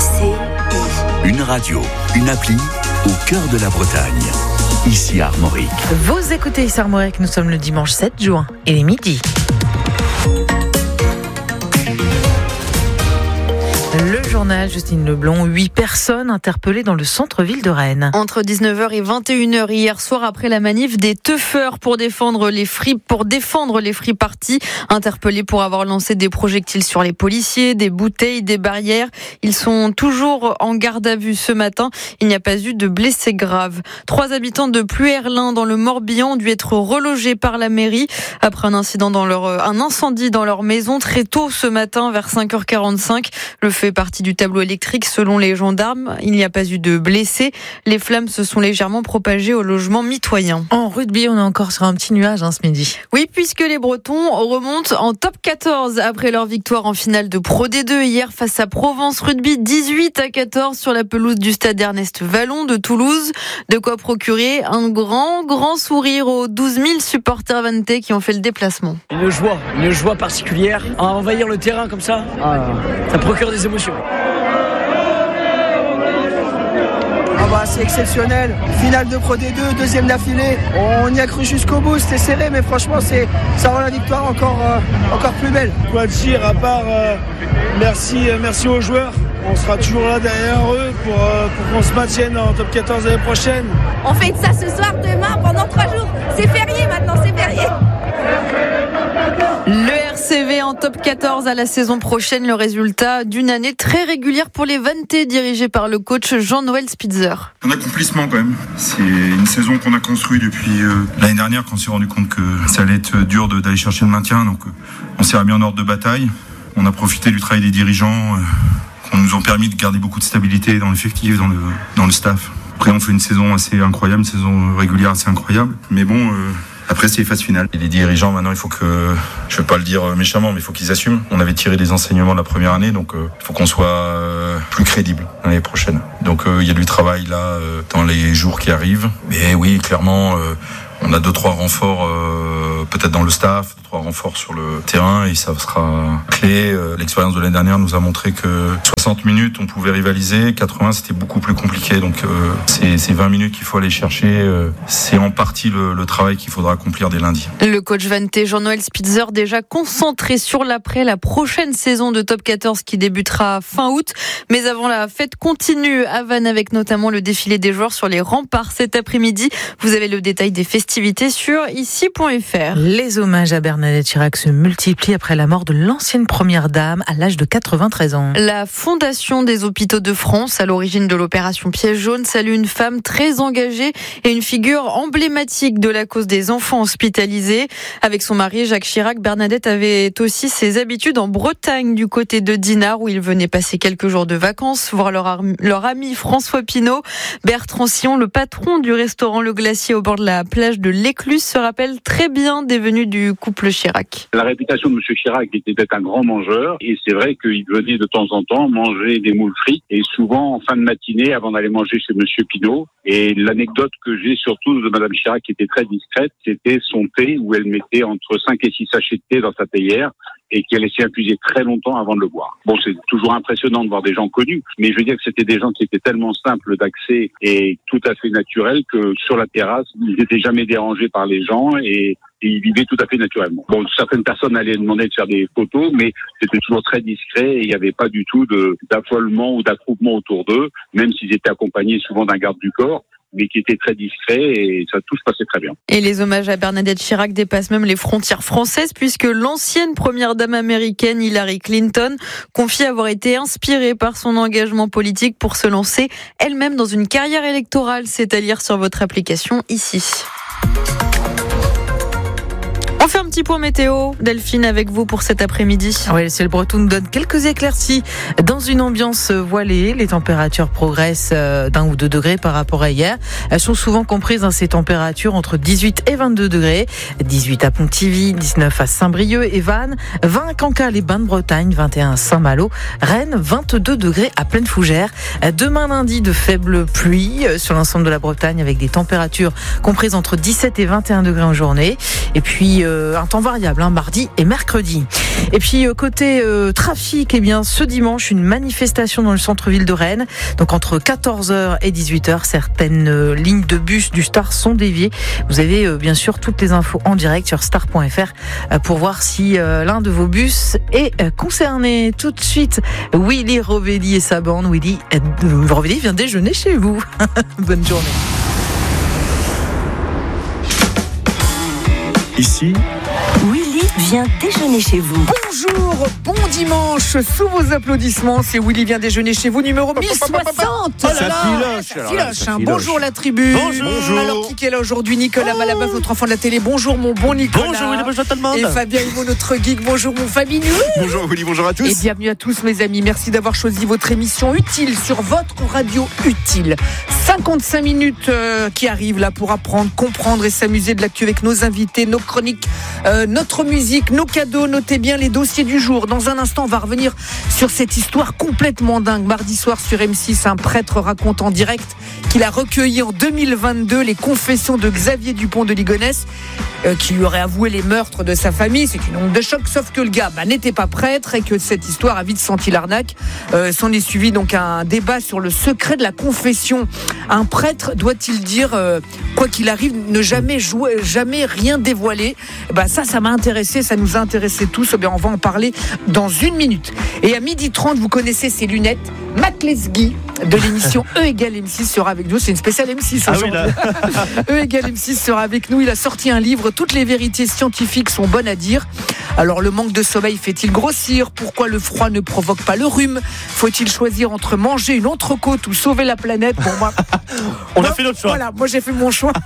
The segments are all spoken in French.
Une radio, une appli au cœur de la Bretagne. Ici à Armorique. Vous écoutez ici Armorique, nous sommes le dimanche 7 juin et il est midi. Le journal, Justine Leblond, 8 personnes interpellées dans le centre-ville de Rennes. Entre 19h et 21h hier soir, après la manif des teufeurs pour défendre les free parties, interpellés pour avoir lancé des projectiles sur les policiers, des bouteilles, des barrières. Ils sont toujours en garde à vue ce matin. Il n'y a pas eu de blessés graves. 3 habitants de Pluerlin dans le Morbihan ont dû être relogés par la mairie après un incendie dans leur maison très tôt ce matin vers 5h45. Le fait partie du tableau électrique selon les gendarmes. Il n'y a pas eu de blessés. Les flammes se sont légèrement propagées au logement mitoyen. En rugby, on est encore sur un petit nuage ce midi. Oui, puisque les Bretons remontent en top 14 après leur victoire en finale de Pro D2 hier face à Provence Rugby, 18-14 sur la pelouse du stade Ernest Vallon de Toulouse. De quoi procurer un grand sourire aux 12 000 supporters vannetais qui ont fait le déplacement. Une joie particulière à envahir le terrain comme ça. Ça procure des émotions. C'est exceptionnel. Finale de Pro D2, deuxième d'affilée. On y a cru jusqu'au bout, c'était serré, mais franchement, ça rend la victoire encore plus belle. Quoi dire à part merci aux joueurs. On sera toujours là derrière eux pour qu'on se maintienne en top 14 l'année prochaine. On fait ça ce soir, demain, pendant 3 jours. C'est férié maintenant, c'est férié. Le RCV en top 14 à la saison prochaine, le résultat d'une année très régulière pour les Vannetais dirigés par le coach Jean-Noël Spitzer. Un accomplissement quand même. C'est une saison qu'on a construite depuis l'année dernière quand on s'est rendu compte que ça allait être dur d'aller chercher le maintien. Donc on s'est remis en ordre de bataille. On a profité du travail des dirigeants qui nous ont permis de garder beaucoup de stabilité dans l'effectif, dans le staff. Après on fait une saison assez incroyable, une saison régulière assez incroyable. Mais bon... Après, c'est les phases finales. Et les dirigeants, maintenant, il faut que, je ne veux pas le dire méchamment, mais il faut qu'ils assument. On avait tiré les enseignements de la première année, donc il faut qu'on soit plus crédible l'année prochaine. Donc il y a du travail là dans les jours qui arrivent. Mais oui, clairement, on a 2-3 renforts peut-être dans le staff, 2-3 renforts sur le terrain et ça sera clé. L'expérience de l'année dernière nous a montré que 60 minutes, on pouvait rivaliser. 80, c'était beaucoup plus compliqué. Donc c'est 20 minutes qu'il faut aller chercher. C'est en partie le travail qu'il faudra accomplir dès lundi. Le coach vannetais Jean-Noël Spitzer déjà concentré sur la prochaine saison de Top 14 qui débutera fin août. Mais avant la fête continue à Vannes avec notamment le défilé des joueurs sur les remparts cet après-midi. Vous avez le détail des festivités sur ici.fr. Les hommages à Bernadette Chirac se multiplient après la mort de l'ancienne première dame à l'âge de 93 ans. La Fondation des Hôpitaux de France, à l'origine de l'opération Piège jaune, salue une femme très engagée et une figure emblématique de la cause des enfants hospitalisés. Avec son mari Jacques Chirac, Bernadette avait aussi ses habitudes en Bretagne, du côté de Dinard, où ils venaient passer quelques jours de vacances, voir leur ami François Pinault. Bertrand Sillon, le patron du restaurant Le Glacier au bord de la plage de l'Écluse, se rappelle très bien des venues du couple Chirac. La réputation de M. Chirac était d'être un grand mangeur et c'est vrai qu'il venait de temps en temps manger des moules frites et souvent en fin de matinée avant d'aller manger chez M. Pinault. Et l'anecdote que j'ai surtout de Mme Chirac qui était très discrète, c'était son thé où elle mettait entre 5 et 6 sachets de thé dans sa théière et qu'elle laissait infuser très longtemps avant de le boire. Bon, c'est toujours impressionnant de voir des gens connus, mais je veux dire que c'était des gens qui étaient tellement simples d'accès et tout à fait naturels que sur la terrasse, ils n'étaient jamais dérangés par les gens et ils vivaient tout à fait naturellement. Bon, certaines personnes allaient demander de faire des photos, mais c'était toujours très discret et il n'y avait pas du tout d'affolement ou d'attroupement autour d'eux, même s'ils étaient accompagnés souvent d'un garde du corps, mais qui était très discret et tout se passait très bien. Et les hommages à Bernadette Chirac dépassent même les frontières françaises puisque l'ancienne première dame américaine Hillary Clinton confie avoir été inspirée par son engagement politique pour se lancer elle-même dans une carrière électorale. C'est à lire sur votre application ici. On fait un petit point météo, Delphine, avec vous pour cet après-midi. Oui, le ciel breton nous donne quelques éclaircies dans une ambiance voilée. Les températures progressent d'1 ou 2 degrés par rapport à hier. Elles sont souvent comprises dans ces températures entre 18 et 22 degrés. 18 à Pontivy, 19 à Saint-Brieuc et Vannes, 20 à Cancale et Bain-de-Bretagne, 21 à Saint-Malo, Rennes, 22 degrés à Plaine-Fougère. Demain lundi, de faibles pluies sur l'ensemble de la Bretagne avec des températures comprises entre 17 et 21 degrés en journée. Et puis un temps variable, mardi et mercredi. Et puis côté trafic, ce dimanche, une manifestation dans le centre-ville de Rennes. Donc entre 14h et 18h, certaines lignes de bus du Star sont déviées. Vous avez bien sûr toutes les infos en direct sur star.fr pour voir si l'un de vos bus est concerné. Tout de suite, Willy Rovelli et sa bande. Willy Rovelli vient déjeuner chez vous. Bonne journée. Ici, Willy vient déjeuner chez vous. Bonjour, bon dimanche, sous vos applaudissements, c'est Willy vient déjeuner chez vous, numéro 1060. Ça filoche. Bonjour la tribu. Bonjour. Alors qui est là aujourd'hui? Nicolas Malabeuf, votre enfant de la télé. Bonjour mon bon Nicolas. Bonjour Willy, bonjour tout le monde. Et Fabien Humeau, notre geek. Bonjour mon Fabinou. Bonjour Willy, bonjour à tous. Et bienvenue à tous mes amis. Merci d'avoir choisi votre émission Utile sur votre radio Utile. 55 minutes qui arrivent là pour apprendre, comprendre et s'amuser de l'actu avec nos invités, nos chroniques, notre musique, nos cadeaux. Notez bien les dossiers du jour. Dans un instant, on va revenir sur cette histoire complètement dingue. Mardi soir sur M6, un prêtre raconte en direct qu'il a recueilli en 2022 les confessions de Xavier Dupont de Ligonnès, qui lui aurait avoué les meurtres de sa famille. C'est une onde de choc, sauf que le gars n'était pas prêtre et que cette histoire a vite senti l'arnaque. S'en est suivi donc un débat sur le secret de la confession. Un prêtre doit-il dire, quoi qu'il arrive, ne jamais jouer, jamais rien dévoiler? Ça m'a intéressé, ça nous a intéressés tous. On va en parler dans une minute. Et à 12h30, vous connaissez ces lunettes. Mac Lesguy de l'émission E égale M6 sera avec nous. C'est une spéciale M6 aujourd'hui. E égale M6 sera avec nous. Il a sorti un livre. Toutes les vérités scientifiques sont bonnes à dire. Alors le manque de sommeil fait-il grossir? Pourquoi le froid ne provoque pas le rhume? Faut-il choisir entre manger une entrecôte ou sauver la planète? Bon, moi, on a fait notre choix. Voilà, moi j'ai fait mon choix.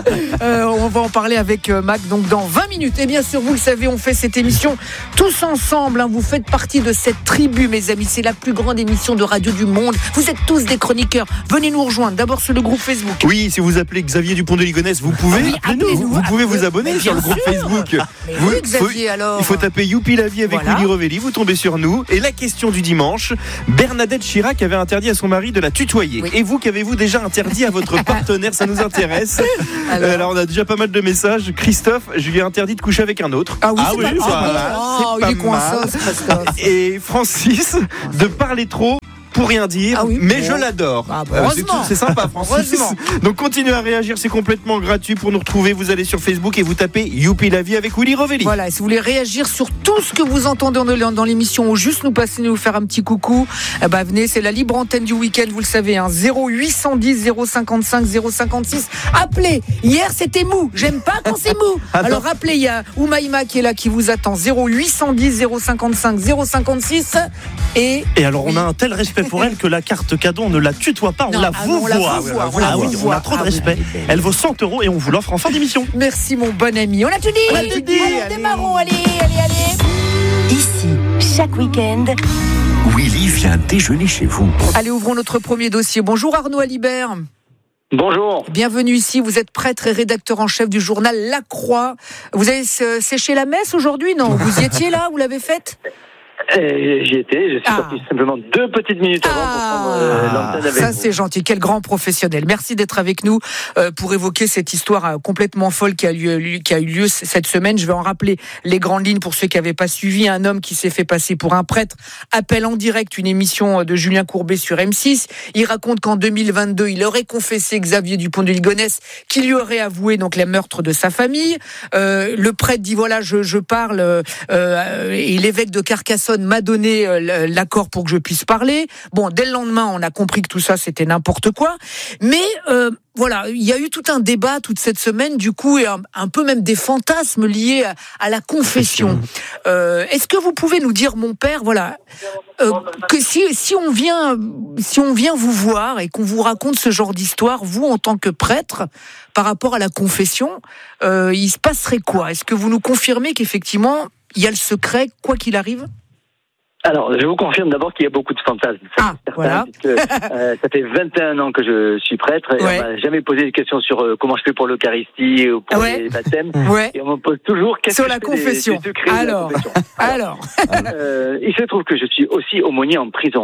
On va en parler avec Mac donc dans 20 minutes. Et bien sûr, vous le savez, on fait cette émission tous ensemble. Vous faites partie de cette tribu, mes amis. C'est la plus grande émission de radio du monde. Vous êtes tous des chroniqueurs. Venez nous rejoindre. D'abord sur le groupe Facebook. Oui, si vous appelez Xavier Dupont de Ligonnès, vous pouvez. Vous pouvez vous abonner sur le groupe Facebook. Xavier, alors. Il faut taper Youpi la vie avec Willy Rovelli. Vous tombez sur nous. Et la question du dimanche, Bernadette Chirac avait interdit à son mari de la tutoyer. Oui. Et vous, qu'avez-vous déjà interdit à votre partenaire? Ça nous intéresse. Alors, on a déjà pas mal de messages. Christophe, je lui ai interdit de coucher avec un autre. Ah oui, il est coincé, Christophe. Et Francis, de parler trop pour rien dire, mais je l'adore. C'est sympa, Francis. Donc continuez à réagir, c'est complètement gratuit. Pour nous retrouver, vous allez sur Facebook et vous tapez Youpi la vie avec Willy Rovelli. Voilà, et si vous voulez réagir sur tout ce que vous entendez dans l'émission ou juste nous passer, nous faire un petit coucou, venez, c'est la libre antenne du week-end, vous le savez, 0810 055 056. Appelez. Hier c'était mou, j'aime pas quand c'est mou. Alors appelez, il y a Oumaïma qui est là, qui vous attend. 0810 055 056. Et alors on a un tel respect pour elle que la carte cadeau, on ne la tutoie pas, on la vouvoie. On a trop de respect. Elle vaut 100 € et on vous l'offre en fin d'émission. Merci mon bon ami. On a tout dit. Allez, démarrons. Allez. Ici, chaque week-end, Willy vient déjeuner chez vous. Allez, ouvrons notre premier dossier. Bonjour Arnaud Alibert. Bonjour. Bienvenue ici. Vous êtes prêtre et rédacteur en chef du journal La Croix. Vous avez séché la messe aujourd'hui? Non, vous y étiez là? Vous l'avez faite? J'y étais, je suis sorti simplement 2 petites minutes avant pour prendre l'antenne avec ça vous. C'est gentil, quel grand professionnel. Merci d'être avec nous pour évoquer cette histoire complètement folle qui a eu lieu cette semaine. Je vais en rappeler les grandes lignes pour ceux qui n'avaient pas suivi. Un homme qui s'est fait passer pour un prêtre appelle en direct une émission de Julien Courbet sur M6. Il raconte qu'en 2022, il aurait confessé Xavier Dupont de Ligonnès, qui lui aurait avoué donc les meurtres de sa famille. Le prêtre dit voilà, je parle et l'évêque de Carcassonne m'a donné l'accord pour que je puisse parler. Bon, dès le lendemain, on a compris que tout ça, c'était n'importe quoi. Mais voilà, il y a eu tout un débat toute cette semaine, du coup, et un peu même des fantasmes liés à la confession. Est-ce que vous pouvez nous dire, mon père, voilà, que si on vient vous voir et qu'on vous raconte ce genre d'histoire, vous, en tant que prêtre, par rapport à la confession, il se passerait quoi? Est-ce que vous nous confirmez qu'effectivement, il y a le secret, quoi qu'il arrive? Alors, je vous confirme d'abord qu'il y a beaucoup de fantasmes. Voilà. Puisque, ça fait 21 ans que je suis prêtre et on m'a jamais posé de questions sur comment je fais pour l'Eucharistie ou pour les baptêmes. Et on me pose toujours questions sur la confession. Alors, il se trouve que je suis aussi aumônier en prison.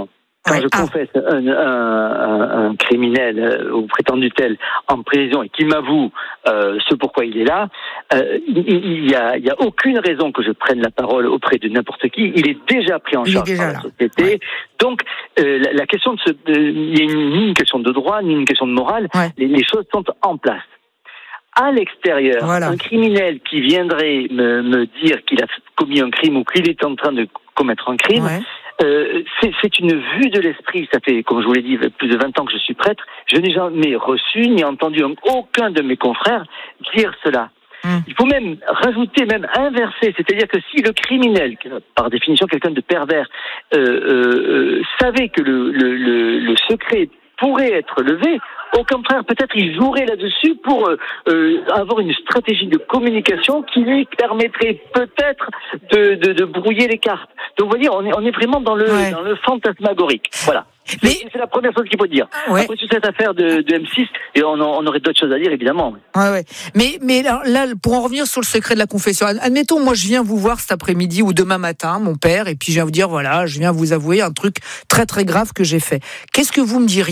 Quand je confesse un criminel ou prétendu tel en prison et qui m'avoue ce pourquoi il est là, il y a aucune raison que je prenne la parole auprès de n'importe qui. Il est déjà pris en charge par la société. Ouais. Donc la question il y a ni une question de droit ni une question de morale. Ouais. Les choses sont en place. À l'extérieur, un criminel qui viendrait me dire qu'il a commis un crime ou qu'il est en train de commettre un crime. Ouais. C'est une vue de l'esprit. Ça fait, comme je vous l'ai dit, plus de 20 ans que je suis prêtre. Je n'ai jamais reçu ni entendu aucun de mes confrères dire cela. Il faut même rajouter, même inverser. C'est-à-dire que si le criminel, par définition quelqu'un de pervers, savait que le secret pourrait être levé, au contraire, peut-être il jouerait là-dessus pour avoir une stratégie de communication qui lui permettrait peut-être de brouiller les cartes. Donc, vous voyez, on est vraiment dans le fantasmagorique. Voilà. Mais c'est la première chose qu'il faut dire. Ouais. Après toute cette affaire de M6, et on aurait d'autres choses à dire, évidemment. Ouais. Mais là, pour en revenir sur le secret de la confession, admettons, moi, je viens vous voir cet après-midi ou demain matin, mon père, et puis je viens vous dire, voilà, je viens vous avouer un truc très très grave que j'ai fait. Qu'est-ce que vous me diriez ?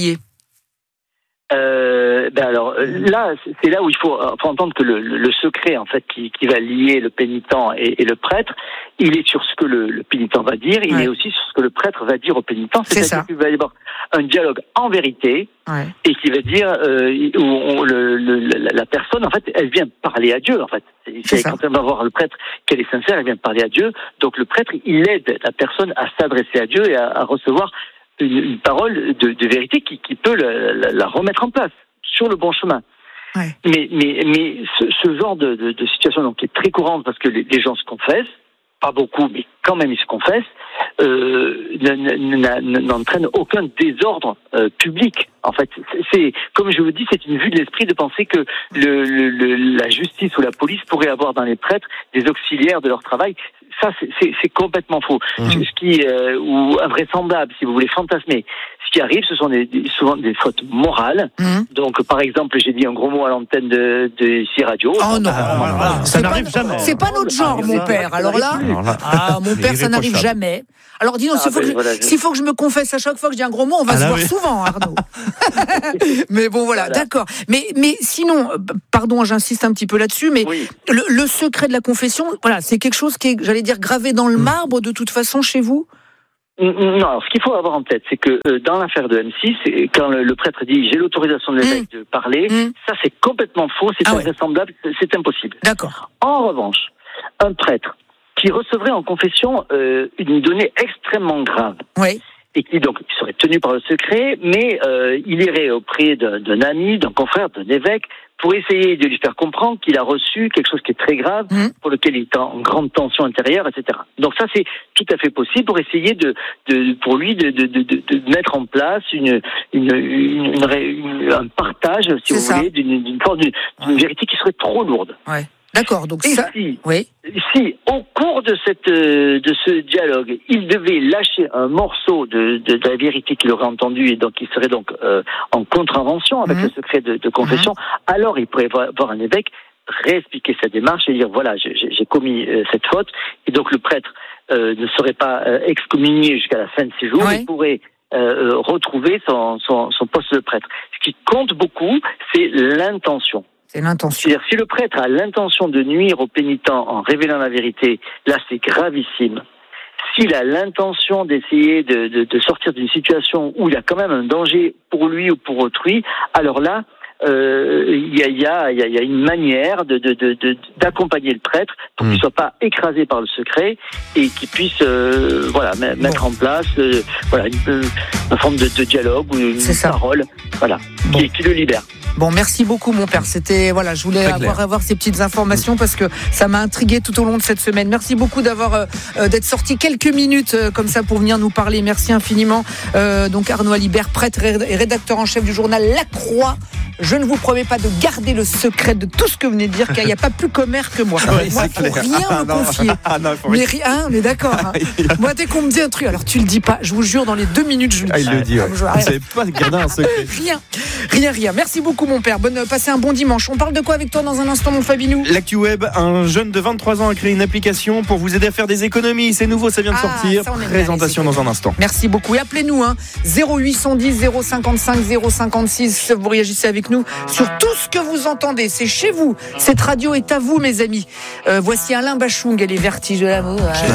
Alors là, c'est là où il faut entendre que le secret en fait qui va lier le pénitent et le prêtre, il est sur ce que le pénitent va dire, il est aussi sur ce que le prêtre va dire au pénitent. C'est-à-dire qu'il va y avoir un dialogue en vérité et qui va dire où la personne en fait, elle vient parler à Dieu en fait. C'est quand elle va voir le prêtre qu'elle est sincère, elle vient parler à Dieu. Donc le prêtre, il aide la personne à s'adresser à Dieu et à recevoir une parole de vérité qui peut la remettre en place sur le bon chemin. Ouais. Mais ce genre de situation donc, qui est très courante parce que les gens se confessent, pas beaucoup, mais quand même ils se confessent, n'entraîne aucun désordre public. En fait, c'est comme je vous dis, c'est une vue de l'esprit de penser que la justice ou la police pourrait avoir dans les prêtres des auxiliaires de leur travail. Ça, c'est complètement faux. Ce qui ou invraisemblable, si vous voulez fantasmer. Ce qui arrive, ce sont souvent des fautes morales. Donc, par exemple, j'ai dit un gros mot à l'antenne de ici radio. Oh non, ça n'arrive jamais. C'est pas notre genre, mon père. Alors là, mon père, ça n'arrive jamais. Alors dis-nous, s'il faut que je me confesse à chaque fois que je dis un gros mot, on va se voir souvent, Arnaud. Mais bon, voilà, d'accord. Mais sinon, pardon, j'insiste un petit peu là-dessus, mais le secret de la confession, voilà, c'est quelque chose qui est, j'allais dire, gravé dans le marbre de toute façon chez vous ? Non, alors, ce qu'il faut avoir en tête, c'est que dans l'affaire de M6, quand le prêtre dit « j'ai l'autorisation de l'évêque de parler », ça c'est complètement faux, c'est invraisemblable, c'est impossible. D'accord. En revanche, un prêtre qui recevrait en confession une donnée extrêmement grave, et qui donc serait tenu par le secret, mais il irait auprès d'un ami, d'un confrère, d'un évêque, pour essayer de lui faire comprendre qu'il a reçu quelque chose qui est très grave, pour lequel il est en grande tension intérieure, etc. Donc ça, c'est tout à fait possible pour essayer pour lui de mettre en place un partage, si vous voulez, d'une vérité qui serait trop lourde. Ouais. D'accord, donc si au cours de ce dialogue, il devait lâcher un morceau de la vérité qu'il aurait entendue et donc il serait donc en contravention avec le secret de confession, alors il pourrait voir un évêque réexpliquer sa démarche et dire voilà, j'ai commis cette faute, et donc le prêtre ne serait pas excommunié jusqu'à la fin de ses jours, il pourrait retrouver son poste de prêtre. Ce qui compte beaucoup, c'est l'intention. C'est l'intention. C'est-à-dire, si le prêtre a l'intention de nuire au pénitent en révélant la vérité, là, c'est gravissime. S'il a l'intention d'essayer de sortir d'une situation où il y a quand même un danger pour lui ou pour autrui, alors là, il y a une manière d'accompagner le prêtre pour qu'il ne soit pas écrasé par le secret et qu'il puisse mettre en place une forme de dialogue ou une parole qui le libère. Bon, merci beaucoup, mon père. C'était, je voulais avoir ces petites informations parce que ça m'a intrigué tout au long de cette semaine. Merci beaucoup d'être sorti quelques minutes comme ça pour venir nous parler. Merci infiniment. Donc, Arnaud Alibert, prêtre et rédacteur en chef du journal La Croix. je ne vous promets pas de garder le secret de tout ce que vous venez de dire, car il n'y a pas plus commère que moi. Moi, il ne faut rien me confier. Mais rien, on est d'accord. Hein. Moi, dès qu'on me dit un truc, alors tu le dis pas, je vous jure, dans les 2 minutes, je le dis. Il le dit, ouais. Vous ne savez pas garder un secret. Rien. Merci beaucoup, mon père. Passez un bon dimanche. On parle de quoi avec toi dans un instant, mon Fabinou? L'actu web, un jeune de 23 ans a créé une application pour vous aider à faire des économies. C'est nouveau, ça vient de sortir. Présentation dans un instant. Merci beaucoup. Et appelez-nous, 0810 055 056. Vous réagissez avec nous sur tout ce que vous entendez. C'est chez vous. Cette radio est à vous, mes amis. Voici Alain Bachung et les Vertiges de l'amour.